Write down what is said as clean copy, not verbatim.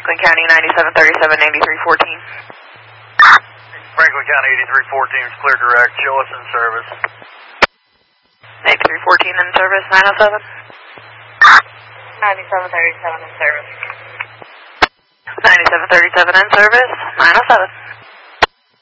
Franklin County 9737 8314. Franklin County 8314 is clear direct. Show us in service. 8314 in service, 907. 9737 in service. 9737 in service, 907.